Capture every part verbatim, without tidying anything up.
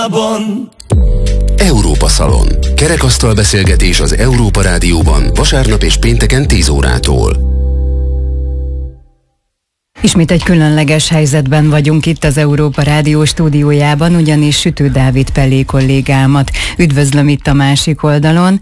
Európa Szalon. Kerekasztal beszélgetés az Európa Rádióban vasárnap és pénteken tíz órától. Ismét egy különleges helyzetben vagyunk itt az Európa Rádió stúdiójában, ugyanis Sütő Dávid Pellé kollégámat üdvözlöm itt a másik oldalon.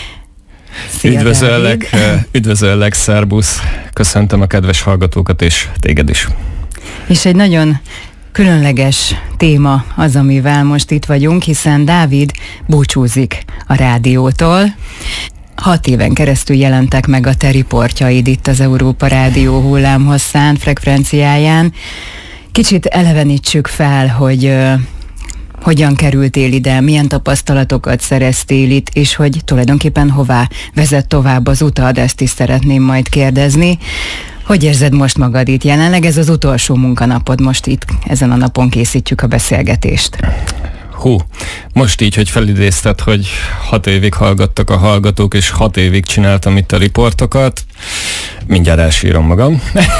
Szia, üdvözöllek, Dávid. üdvözöllek, szerbusz, köszöntöm a kedves hallgatókat és téged is. És egy nagyon különleges téma az, amivel most itt vagyunk, hiszen Dávid búcsúzik a rádiótól. Hat éven keresztül jelentek meg a te riportjaid itt az Európa Rádió hullámhosszán, frekvenciáján. Kicsit elevenítsük fel, hogy uh, hogyan kerültél ide, milyen tapasztalatokat szereztél itt, és hogy tulajdonképpen hová vezet tovább az utad, ezt is szeretném majd kérdezni. Hogy érzed most magad itt? Jelenleg ez az utolsó munkanapod, most itt ezen a napon készítjük a beszélgetést. Hú, most így, hogy felidézted, hogy hat évig hallgattak a hallgatók, és hat évig csináltam itt a riportokat, mindjárt elsírom magam.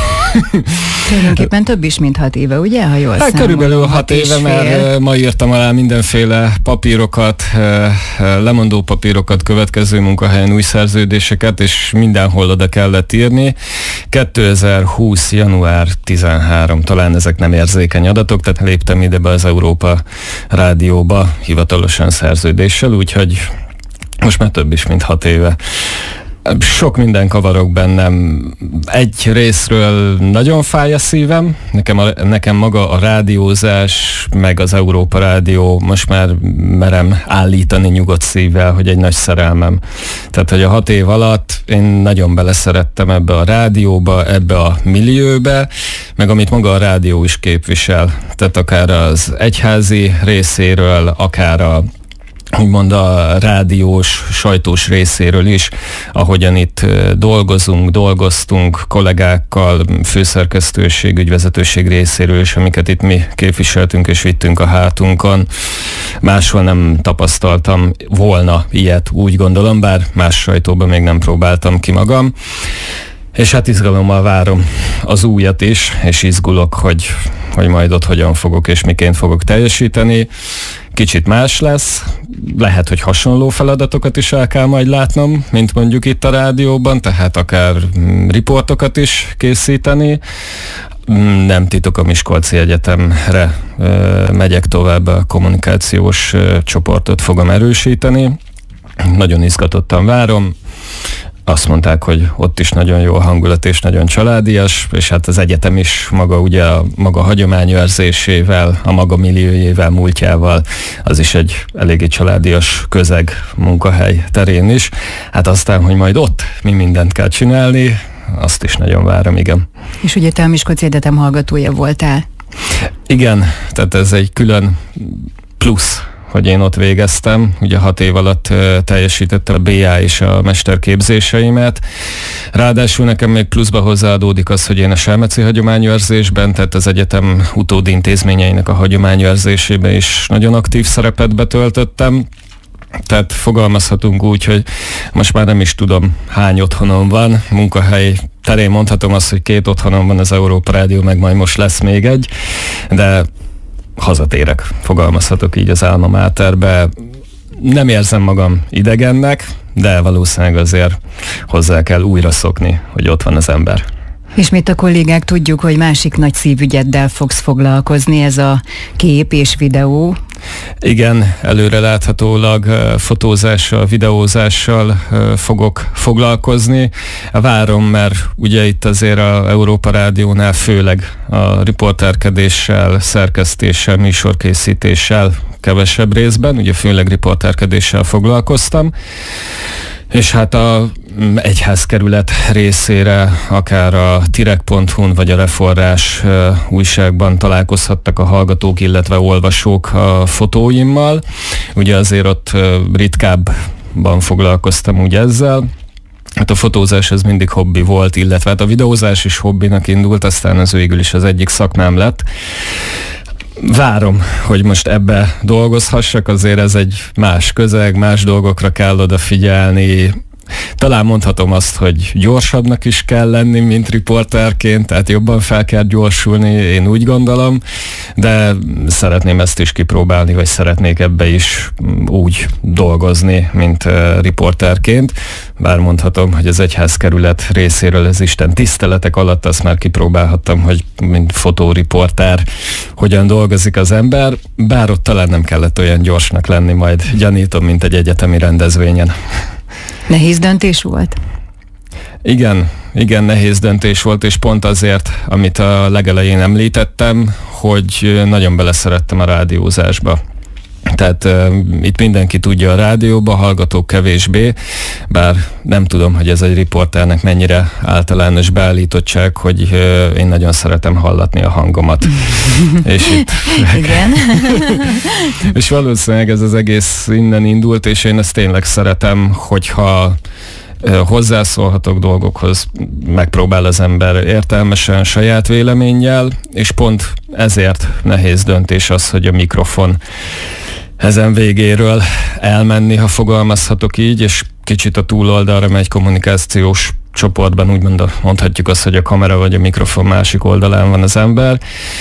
Tulajdonképpen több is, mint hat éve, ugye? Ha jól hát körülbelül hat, hat éve, mert ma írtam alá mindenféle papírokat, lemondó papírokat, következő munkahelyen új szerződéseket, és mindenhol oda kellett írni. kétezer-húsz. január tizenharmadika, talán ezek nem érzékeny adatok, tehát léptem ide be az Európa Rádióba hivatalosan szerződéssel, úgyhogy most már több is, mint hat éve. Sok minden kavarok bennem. Egy részről nagyon fáj a szívem, nekem, a, nekem maga a rádiózás, meg az Európa Rádió, most már merem állítani nyugodt szívvel, hogy egy nagy szerelmem. Tehát, hogy a hat év alatt én nagyon beleszerettem ebbe a rádióba, ebbe a millióbe, meg amit maga a rádió is képvisel. Tehát akár az egyházi részéről, akár a úgymond a rádiós, sajtós részéről is, ahogyan itt dolgozunk, dolgoztunk kollégákkal, főszerkesztőség, ügyvezetőség részéről is, amiket itt mi képviseltünk és vittünk a hátunkon. Máshol nem tapasztaltam volna ilyet, úgy gondolom, bár más sajtóban még nem próbáltam ki magam. És hát izgalommal várom az újat is, és izgulok, hogy, hogy majd ott hogyan fogok és miként fogok teljesíteni. Kicsit más lesz, lehet, hogy hasonló feladatokat is el kell majd látnom, mint mondjuk itt a rádióban, tehát akár riportokat is készíteni. Nem titok, a Miskolci Egyetemre megyek tovább, a kommunikációs csoportot fogom erősíteni. Nagyon izgatottan várom. Azt mondták, hogy ott is nagyon jó a hangulat és nagyon családias, és hát az egyetem is maga ugye a maga hagyományőrzésével, a maga milliójével, múltjával, az is egy eléggé családias közeg, munkahely terén is. Hát aztán, hogy majd ott mi mindent kell csinálni, azt is nagyon várom, igen. És ugye te a Miskolci Egyetem hallgatója voltál? Igen, tehát ez egy külön plusz, hogy én ott végeztem, ugye hat év alatt uh, teljesítettem a bé á és a mesterképzéseimet. Ráadásul nekem még pluszba hozzáadódik az, hogy én a selmeci hagyományőrzésben, tehát az egyetem utódi intézményeinek a hagyományőrzésében is nagyon aktív szerepet betöltöttem. Tehát fogalmazhatunk úgy, hogy most már nem is tudom, hány otthonom van, munkahely terén mondhatom azt, hogy két otthonom van az Európa Rádió, meg majd most lesz még egy, de hazatérek, fogalmazhatok így az alma materbe. Nem érzem magam idegennek, de valószínűleg azért hozzá kell újra szokni, hogy ott van az ember. Ismét a kollégák tudjuk, hogy másik nagy szívügyeddel fogsz foglalkozni, ez a kép és videó. Igen, előreláthatólag fotózással, videózással fogok foglalkozni. Várom, mert ugye itt azért az Európa Rádiónál főleg a riporterkedéssel, szerkesztéssel, műsorkészítéssel kevesebb részben, ugye főleg riporterkedéssel foglalkoztam. És hát a egyházkerület részére, akár a tirek pont hu-n vagy a Reforrás uh, újságban találkozhattak a hallgatók, illetve olvasók a fotóimmal. Ugye azért ott uh, ritkábban foglalkoztam úgy ezzel. Hát a fotózás ez mindig hobbi volt, illetve hát a videózás is hobbinak indult, aztán az végül is az egyik szakmám lett. Várom, hogy most ebbe dolgozhassak, azért ez egy más közeg, más dolgokra kell odafigyelni, talán mondhatom azt, hogy gyorsabbnak is kell lenni, mint riporterként, tehát jobban fel kell gyorsulni, én úgy gondolom, de szeretném ezt is kipróbálni, vagy szeretnék ebbe is úgy dolgozni, mint uh, riporterként. Bár mondhatom, hogy az egyházkerület részéről az Isten tiszteletek alatt azt már kipróbálhattam, hogy mint fotóriporter hogyan dolgozik az ember, bár ott talán nem kellett olyan gyorsnak lenni, majd gyanítom, mint egy egyetemi rendezvényen. Nehéz döntés volt? Igen, igen, nehéz döntés volt, és pont azért, amit a legelején említettem, hogy nagyon beleszerettem a rádiózásba. Tehát uh, itt mindenki tudja a rádióba, hallgatók kevésbé, bár nem tudom, hogy ez egy riporternek mennyire általános beállítottság, hogy uh, én nagyon szeretem hallatni a hangomat. És itt... Igen. És valószínűleg ez az egész innen indult, és én ezt tényleg szeretem, hogyha hozzászólhatok dolgokhoz, megpróbál az ember értelmesen, saját véleménnyel, és pont ezért nehéz döntés az, hogy a mikrofon ezen végéről elmenni, ha fogalmazhatok így, és kicsit a túloldalra megy kommunikációs csoportban, úgy mondhatjuk azt, hogy a kamera vagy a mikrofon másik oldalán van az ember.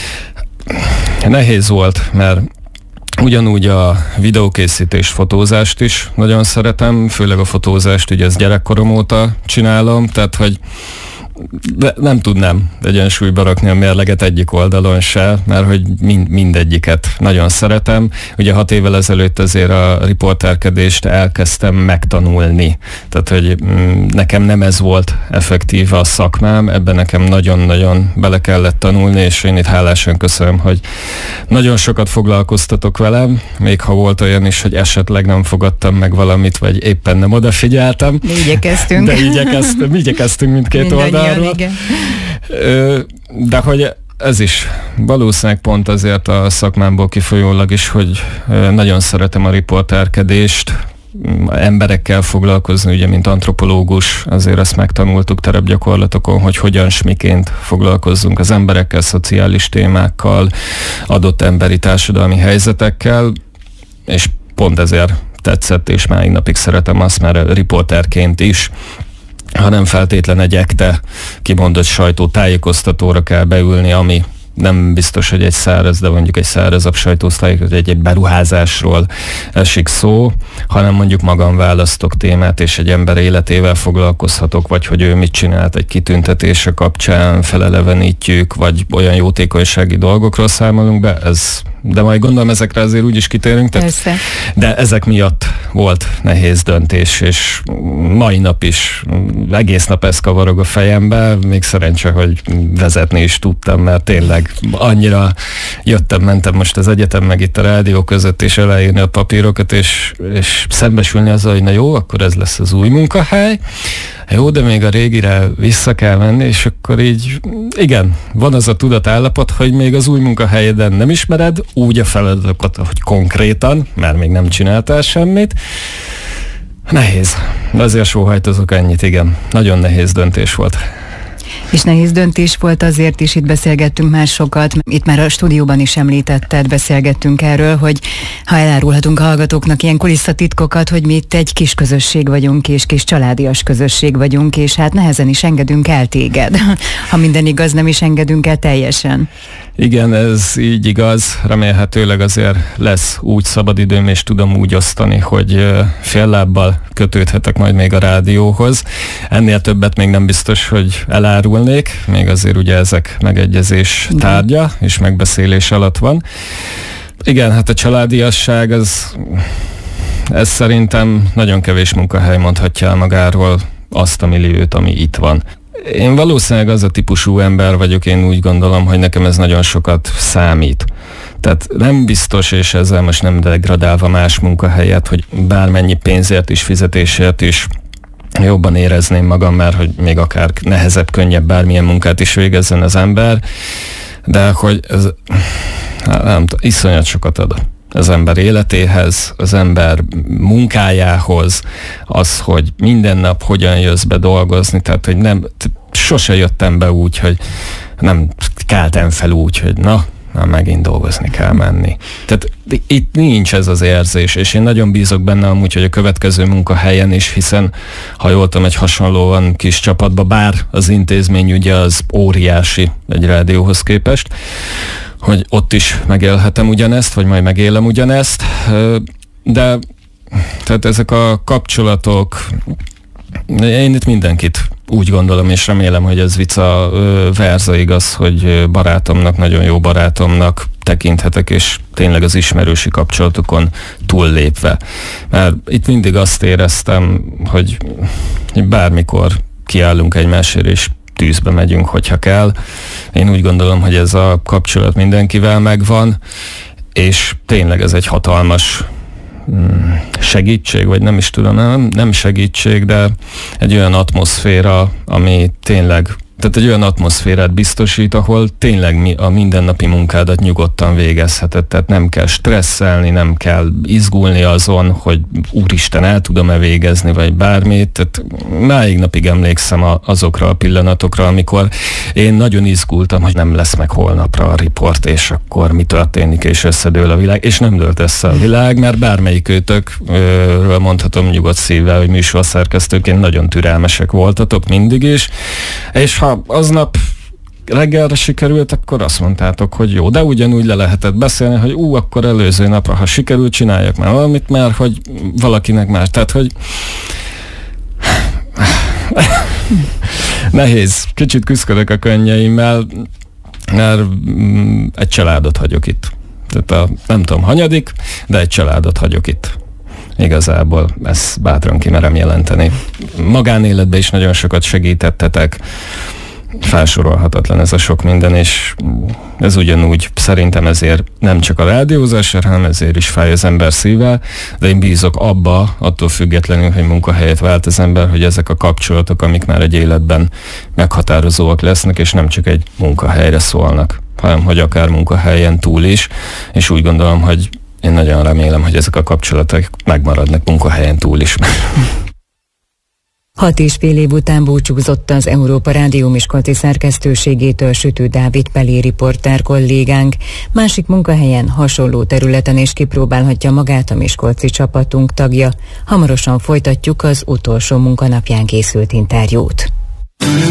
Nehéz volt, mert ugyanúgy a videókészítés, fotózást is nagyon szeretem, főleg a fotózást, ugye ezt gyerekkorom óta csinálom, tehát hogy de nem tudnám egyensúlyba rakni a mérleget egyik oldalon se, mert hogy mind, mindegyiket nagyon szeretem. Ugye hat évvel ezelőtt azért a riporterkedést elkezdtem megtanulni. Tehát, hogy mm, nekem nem ez volt effektíve a szakmám, ebben nekem nagyon-nagyon bele kellett tanulni, és én itt hálásan köszönöm, hogy nagyon sokat foglalkoztatok velem, még ha volt olyan is, hogy esetleg nem fogadtam meg valamit, vagy éppen nem odafigyeltem. De igyekeztünk. De igyekeztünk, igyekeztünk mindkét oldalról. Igen. De hogy ez is valószínűleg pont azért a szakmámból kifolyólag is, hogy nagyon szeretem a riporterkedést, emberekkel foglalkozni, ugye, mint antropológus, azért ezt megtanultuk terepgyakorlatokon, hogy hogyan s miként foglalkozzunk az emberekkel, szociális témákkal, adott emberi társadalmi helyzetekkel, és pont ezért tetszett, és máig napig szeretem azt, mert riporterként is, ha nem feltétlen egy ekte kimondott sajtótájékoztatóra kell beülni, ami nem biztos, hogy egy száraz, de mondjuk egy szárazabb sajtótájékoztató, egy, egy beruházásról esik szó, hanem mondjuk magam választok témát, és egy ember életével foglalkozhatok, vagy hogy ő mit csinált egy kitüntetése kapcsán, felelevenítjük, vagy olyan jótékonysági dolgokról számolunk be, ez, de majd gondolom ezekre azért úgyis kitérünk, tehát, de ezek miatt volt nehéz döntés, és mai nap is egész nap ez kavarog a fejembe, még szerencse, hogy vezetni is tudtam, mert tényleg annyira jöttem, mentem most az egyetem meg itt a rádió között, és elejérni a papírokat, és, és szembesülni azzal, hogy na jó, akkor ez lesz az új munkahely, jó, de még a régire vissza kell menni, és akkor így, igen, van az a tudatállapot, hogy még az új munkahelyeden nem ismered úgy a feladatokat, hogy konkrétan, mert még nem csináltál semmit. Nehéz. De azért sóhajtozok ennyit, igen. Nagyon nehéz döntés volt. És nehéz döntés volt azért is, itt beszélgettünk már sokat, itt már a stúdióban is említetted, beszélgettünk erről, hogy ha elárulhatunk a hallgatóknak ilyen kulisszatitkokat, hogy mi itt egy kis közösség vagyunk, és kis családias közösség vagyunk, és hát nehezen is engedünk el téged. Ha minden igaz, nem is engedünk el teljesen. Igen, ez így igaz. Remélhetőleg azért lesz úgy szabadidőm, és tudom úgy osztani, hogy fél lábbal kötődhetek majd még a rádióhoz. Ennél többet még nem biztos, hogy elárulnék. Még azért ugye ezek megegyezés tárgya, és megbeszélés alatt van. Igen, hát a családiasság, az, ez szerintem nagyon kevés munkahely mondhatja el magáról azt a milliót, ami itt van. Én valószínűleg az a típusú ember vagyok, én úgy gondolom, hogy nekem ez nagyon sokat számít. Tehát nem biztos, és ezzel most nem degradálva más munkahelyet, hogy bármennyi pénzért is, fizetésért is jobban érezném magam, mert hogy még akár nehezebb, könnyebb bármilyen munkát is végezzen az ember, de hogy ez nem tudom, iszonyat sokat ad az ember életéhez, az ember munkájához, az, hogy minden nap hogyan jössz be dolgozni, tehát hogy nem, sose jöttem be úgy, hogy nem keltem fel úgy, hogy na, na megint dolgozni kell menni. Tehát itt nincs ez az érzés, és én nagyon bízok benne amúgy, hogy a következő munkahelyen is, hiszen ha jól tudom, egy hasonlóan kis csapatba, bár az intézmény ugye az óriási egy rádióhoz képest, hogy ott is megélhetem ugyanezt, vagy majd megélem ugyanezt, de tehát ezek a kapcsolatok, én itt mindenkit úgy gondolom, és remélem, hogy ez vica verza igaz, hogy barátomnak, nagyon jó barátomnak tekinthetek, és tényleg az ismerősi kapcsolatokon túllépve. Mert itt mindig azt éreztem, hogy bármikor kiállunk egymásért, és tűzbe megyünk, hogyha kell. Én úgy gondolom, hogy ez a kapcsolat mindenkivel megvan, és tényleg ez egy hatalmas segítség, vagy nem is tudom, nem, nem segítség, de egy olyan atmoszféra, ami tényleg, tehát egy olyan atmoszférát biztosít, ahol tényleg mi, a mindennapi munkádat nyugodtan végezheted, tehát nem kell stresszelni, nem kell izgulni azon, hogy úristen, el tudom-e végezni, vagy bármit, tehát máig napig emlékszem a, azokra a pillanatokra, amikor én nagyon izgultam, hogy nem lesz meg holnapra a riport, és akkor mi történik, és összedől a világ, és nem dőlt össze a világ, mert bármelyik őtökről mondhatom nyugodt szívvel, hogy műsorszerkesztőként nagyon türelmesek voltatok mindig is, és ha aznap reggelre sikerült, akkor azt mondtátok, hogy jó, de ugyanúgy le lehetett beszélni, hogy ú, akkor előző napra, ha sikerült, csináljak már valamit, mert hogy valakinek más. Tehát, hogy nehéz. Kicsit küzdök a könnyeimmel, mert egy családot hagyok itt. Tehát a, nem tudom, hanyadik, de egy családot hagyok itt. Igazából ezt bátran kimerem jelenteni. Magánéletben is nagyon sokat segítettetek, felsorolhatatlan ez a sok minden, és ez ugyanúgy szerintem ezért nem csak a rádiózásra, hanem ezért is fáj az ember szíve, de én bízok abba, attól függetlenül, hogy munkahelyet vált az ember, hogy ezek a kapcsolatok, amik már egy életben meghatározóak lesznek, és nem csak egy munkahelyre szólnak, hanem hogy akár munkahelyen túl is, és úgy gondolom, hogy én nagyon remélem, hogy ezek a kapcsolatok megmaradnak munkahelyen túl is. Hat és fél év után búcsúzott az Európa Rádió miskolci szerkesztőségétől Sütő Dávid Peli riporter kollégánk. Másik munkahelyen, hasonló területen is kipróbálhatja magát a miskolci csapatunk tagja. Hamarosan folytatjuk az utolsó munkanapján készült interjút.